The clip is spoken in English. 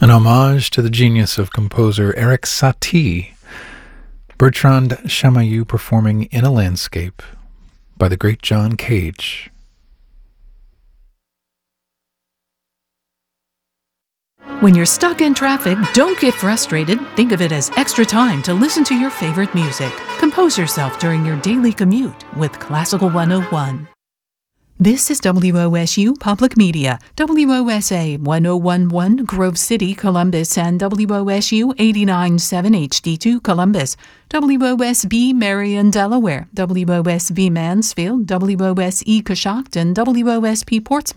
An homage to the genius of composer Erik Satie, Bertrand Chamayou performing In a Landscape by the great John Cage. When you're stuck in traffic, don't get frustrated. Think of it as extra time to listen to your favorite music. Compose yourself during your daily commute with Classical 101. This is WOSU Public Media, WOSA 1011 Grove City, Columbus, and WOSU 89.7 HD2 Columbus, WOSB Marion, Delaware, WOSB Mansfield, WOSE Coshocton, WOSP Portsmouth.